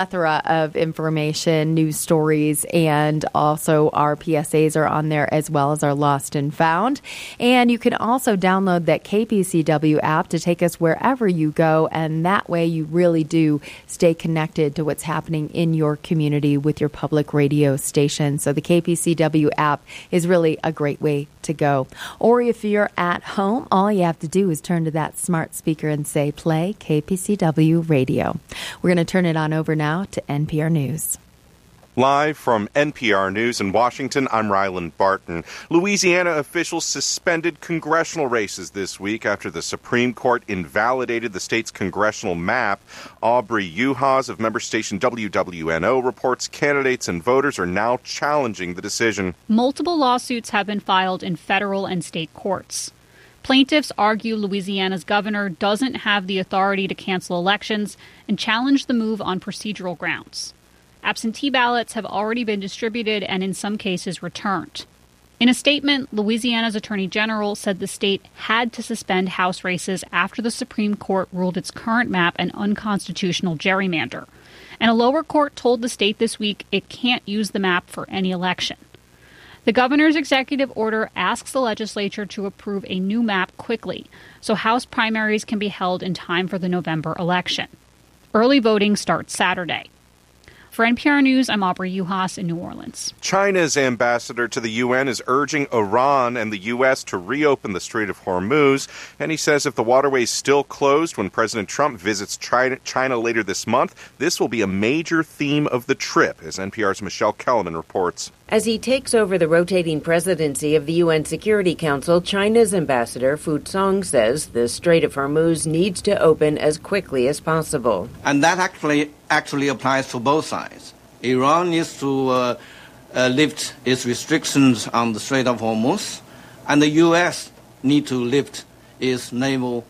plethora of information, news stories, and also our PSAs are on there as well as our Lost and Found. And you can also download that KPCW app to take us wherever you go, and that way you really do stay connected to what's happening in your community with your public radio station. So the KPCW app is really a great way to go. Or if you're at home, all you have to do is turn to that smart speaker and say, play KPCW radio. We're going to turn it on over now to NPR News. Live from NPR News in Washington, I'm Ryland Barton. Louisiana officials suspended congressional races this week after the Supreme Court invalidated the state's congressional map. Aubrey Uhas of member station WWNO reports candidates and voters are now challenging the decision. Multiple lawsuits have been filed in federal and state courts. Plaintiffs argue Louisiana's governor doesn't have the authority to cancel elections and challenge the move on procedural grounds. Absentee ballots have already been distributed and in some cases returned. In a statement, Louisiana's Attorney General said the state had to suspend House races after the Supreme Court ruled its current map an unconstitutional gerrymander. And a lower court told the state this week it can't use the map for any election. The governor's executive order asks the legislature to approve a new map quickly, so House primaries can be held in time for the November election. Early voting starts Saturday. For NPR News, I'm Aubrey Uhas in New Orleans. China's ambassador to the UN is urging Iran and the U.S. to reopen the Strait of Hormuz. And he says if the waterway is still closed when President Trump visits China later this month, this will be a major theme of the trip, as NPR's Michelle Kellerman reports. As he takes over the rotating presidency of the UN Security Council, China's ambassador Fu Song says the Strait of Hormuz needs to open as quickly as possible. And that actually applies to both sides. Iran needs to lift its restrictions on the Strait of Hormuz, and the U.S. need to lift its naval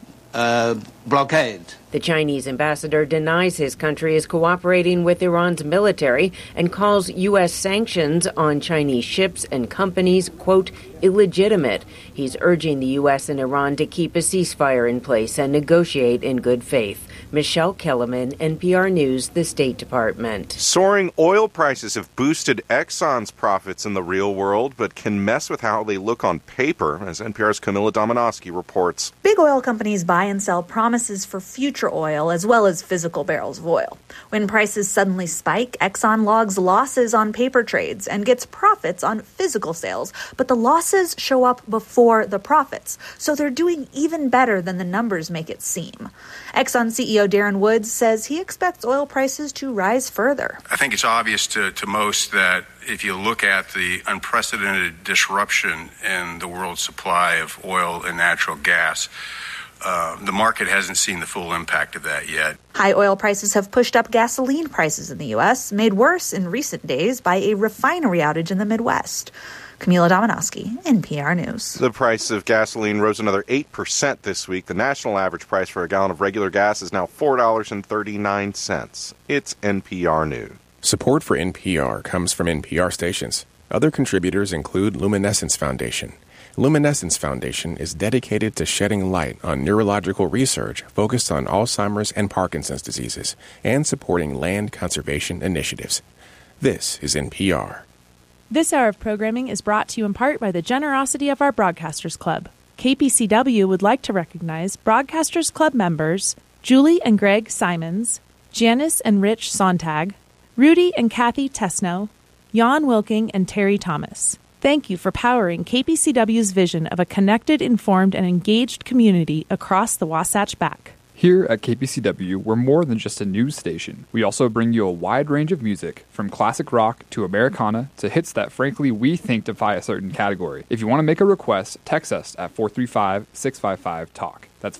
blockade. The Chinese ambassador denies his country is cooperating with Iran's military and calls U.S. sanctions on Chinese ships and companies, quote, illegitimate. He's urging the U.S. and Iran to keep a ceasefire in place and negotiate in good faith. Michelle Kellerman, NPR News, the State Department. Soaring oil prices have boosted Exxon's profits in the real world, but can mess with how they look on paper, as NPR's Camilla Dominowski reports. Big oil companies buy and sell promises for future oil as well as physical barrels of oil. When prices suddenly spike, Exxon logs losses on paper trades and gets profits on physical sales, but the losses show up before the profits, so they're doing even better than the numbers make it seem. Exxon CEO Darren Woods says he expects oil prices to rise further. I think it's obvious to most that if you look at the unprecedented disruption in the world supply of oil and natural gas, the market hasn't seen the full impact of that yet. High oil prices have pushed up gasoline prices in the U.S., made worse in recent days by a refinery outage in the Midwest. Camila Dominowski, NPR News. The price of gasoline rose another 8% this week. The national average price for a gallon of regular gas is now $4.39. It's NPR News. Support for NPR comes from NPR stations. Other contributors include Luminescence Foundation. Luminescence Foundation is dedicated to shedding light on neurological research focused on Alzheimer's and Parkinson's diseases and supporting land conservation initiatives. This is NPR. This hour of programming is brought to you in part by the generosity of our Broadcasters Club. KPCW would like to recognize Broadcasters Club members Julie and Greg Simons, Janice and Rich Sontag, Rudy and Kathy Tesno, Jan Wilking and Terry Thomas. Thank you for powering KPCW's vision of a connected, informed, and engaged community across the Wasatch Back. Here at KPCW, we're more than just a news station. We also bring you a wide range of music, from classic rock to Americana to hits that, frankly, we think defy a certain category. If you want to make a request, text us at 435-655-TALK. That's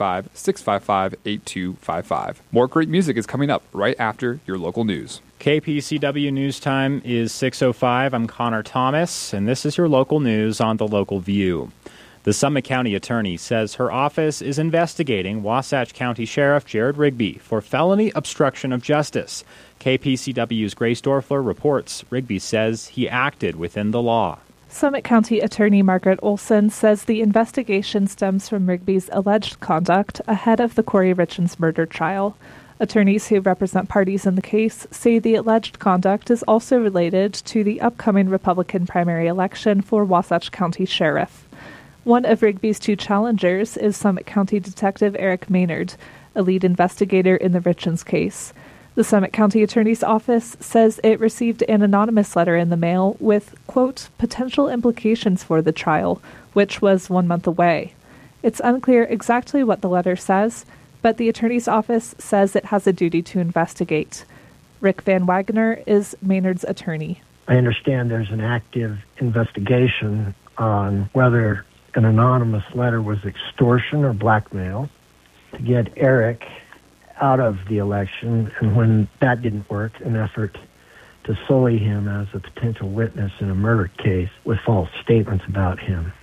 435-655-8255. More great music is coming up right after your local news. KPCW News Time is 6:05. I'm Connor Thomas, and this is your local news on The Local View. The Summit County Attorney says her office is investigating Wasatch County Sheriff Jared Rigby for felony obstruction of justice. KPCW's Grace Dorfler reports Rigby says he acted within the law. Summit County Attorney Margaret Olson says the investigation stems from Rigby's alleged conduct ahead of the Corey Richens murder trial. Attorneys who represent parties in the case say the alleged conduct is also related to the upcoming Republican primary election for Wasatch County Sheriff. One of Rigby's two challengers is Summit County Detective Eric Maynard, a lead investigator in the Richens case. The Summit County Attorney's Office says it received an anonymous letter in the mail with, quote, potential implications for the trial, which was 1 month away. It's unclear exactly what the letter says, but the Attorney's Office says it has a duty to investigate. Rick Van Wagner is Maynard's attorney. I understand there's an active investigation on whether an anonymous letter was extortion or blackmail to get Eric out of the election, and when that didn't work, an effort to sully him as a potential witness in a murder case with false statements about him.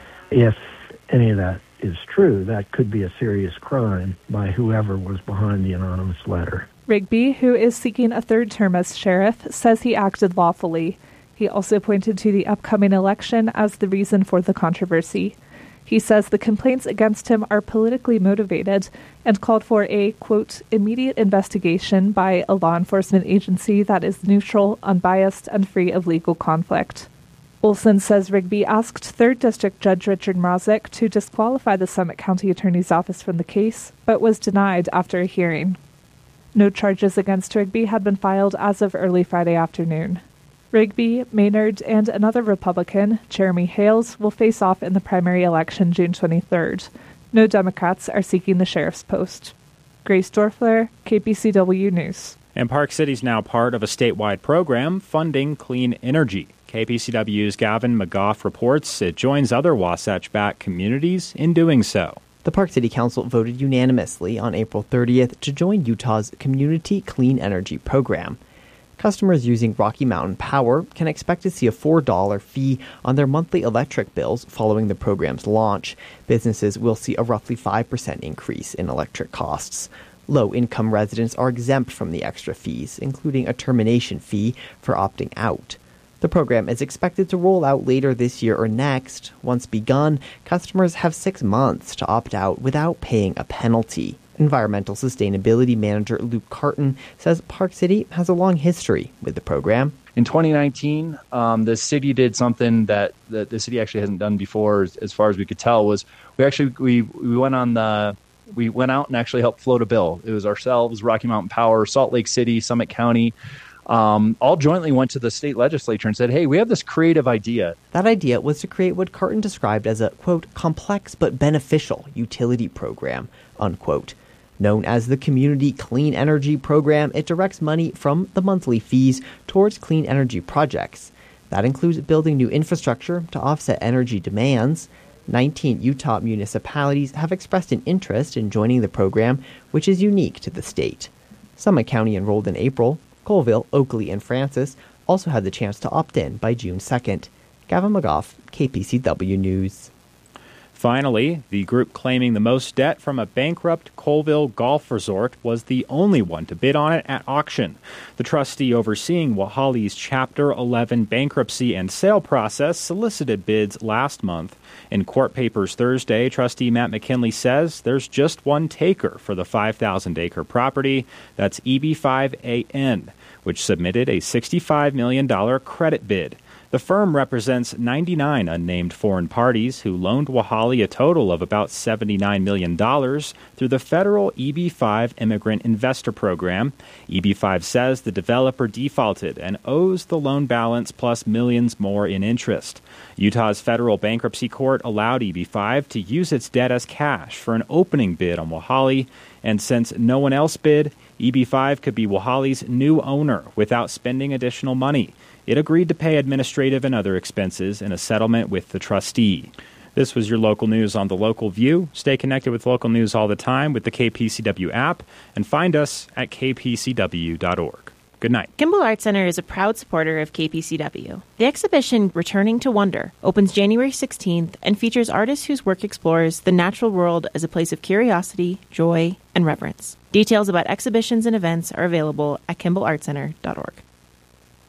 If any of that is true, that could be a serious crime by whoever was behind the anonymous letter. Rigby, who is seeking a third term as sheriff, says he acted lawfully. He also pointed to the upcoming election as the reason for the controversy. He says the complaints against him are politically motivated and called for a, quote, immediate investigation by a law enforcement agency that is neutral, unbiased, and free of legal conflict. Olson says Rigby asked 3rd District Judge Richard Mrazek to disqualify the Summit County Attorney's Office from the case, but was denied after a hearing. No charges against Rigby had been filed as of early Friday afternoon. Rigby, Maynard, and another Republican, Jeremy Hales, will face off in the primary election June 23rd. No Democrats are seeking the sheriff's post. Grace Dorfler, KPCW News. And Park City is now part of a statewide program funding clean energy. KPCW's Gavin McGough reports it joins other Wasatch-backed communities in doing so. The Park City Council voted unanimously on April 30th to join Utah's Community Clean Energy Program. Customers using Rocky Mountain Power can expect to see a $4 fee on their monthly electric bills following the program's launch. Businesses will see a roughly 5% increase in electric costs. Low-income residents are exempt from the extra fees, including a termination fee for opting out. The program is expected to roll out later this year or next. Once begun, customers have 6 months to opt out without paying a penalty. Environmental Sustainability Manager Luke Carton says Park City has a long history with the program. In 2019, the city did something that the city actually hasn't done before, as far as we could tell. Was we went out and actually helped float a bill. It was ourselves, Rocky Mountain Power, Salt Lake City, Summit County. All jointly went to the state legislature and said, hey, we have this creative idea. That idea was to create what Carton described as a, quote, complex but beneficial utility program, unquote. Known as the Community Clean Energy Program, it directs money from the monthly fees towards clean energy projects. That includes building new infrastructure to offset energy demands. 19 Utah municipalities have expressed an interest in joining the program, which is unique to the state. Summit County enrolled in April. Colville, Oakley, and Francis also had the chance to opt in by June 2nd. Gavin McGough, KPCW News. Finally, the group claiming the most debt from a bankrupt Colville golf resort was the only one to bid on it at auction. The trustee overseeing Wahali's Chapter 11 bankruptcy and sale process solicited bids last month. In court papers Thursday, trustee Matt McKinley says there's just one taker for the 5,000-acre property. That's EB5AN, which submitted a $65 million credit bid. The firm represents 99 unnamed foreign parties who loaned Wahali a total of about $79 million through the federal EB5 Immigrant Investor Program. EB5 says the developer defaulted and owes the loan balance plus millions more in interest. Utah's federal bankruptcy court allowed EB5 to use its debt as cash for an opening bid on Wahali, and since no one else bid, EB5 could be Wahali's new owner without spending additional money. It agreed to pay administrative and other expenses in a settlement with the trustee. This was your local news on The Local View. Stay connected with local news all the time with the KPCW app and find us at kpcw.org. Good night. Kimball Arts Center is a proud supporter of KPCW. The exhibition Returning to Wonder opens January 16th and features artists whose work explores the natural world as a place of curiosity, joy, and reverence. Details about exhibitions and events are available at kimballartcenter.org.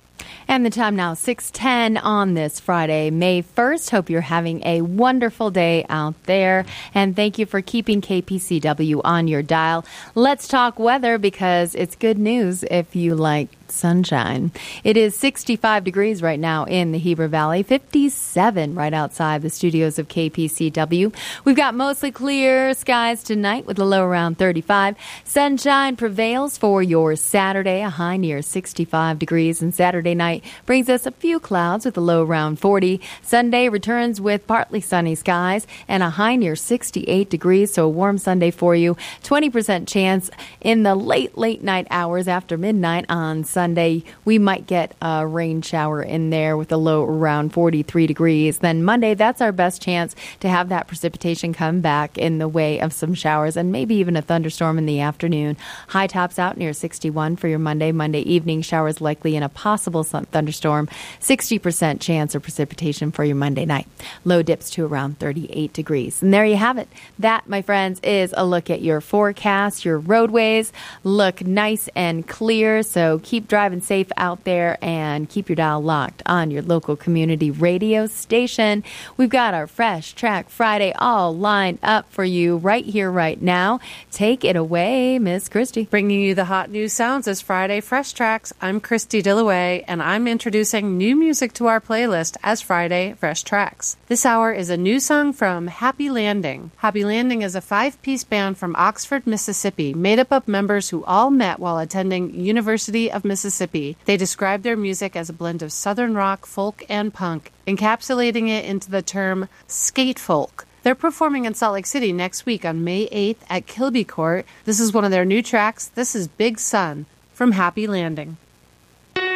And the time now, 6:10 on this Friday, May 1st. Hope you're having a wonderful day out there. And thank you for keeping KPCW on your dial. Let's talk weather because it's good news if you like sunshine. It is 65 degrees right now in the Heber Valley, 57 right outside the studios of KPCW. We've got mostly clear skies tonight with a low around 35. Sunshine prevails for your Saturday, a high near 65 degrees. And Saturday night brings us a few clouds with a low around 40. Sunday returns with partly sunny skies and a high near 68 degrees. So a warm Sunday for you. 20% chance in the late night hours after midnight on Sunday. We might get a rain shower in there with a low around 43 degrees. Then Monday, that's our best chance to have that precipitation come back in the way of some showers and maybe even a thunderstorm in the afternoon. High tops out near 61 for your Monday. Monday evening showers likely in a possible thunderstorm. 60% chance of precipitation for your Monday night. Low dips to around 38 degrees. And there you have it. That, my friends, is a look at your forecast. Your roadways look nice and clear, so keep driving safe out there and keep your dial locked on your local community radio station. We've got our Fresh Track Friday all lined up for you right here, right now. Take it away, Miss Christy. Bringing you the hot new sounds this Friday Fresh Tracks. I'm Christy Dillaway, and I'm introducing new music to our playlist as Friday Fresh Tracks. This hour is a new song from Happy Landing. Happy Landing is a 5-piece band from Oxford, Mississippi, made up of members who all met while attending University of Mississippi. They describe their music as a blend of southern rock, folk, and punk, encapsulating it into the term skate folk. They're performing in Salt Lake City next week on May 8th at Kilby Court. This is one of their new tracks. This is Big Sun from Happy Landing.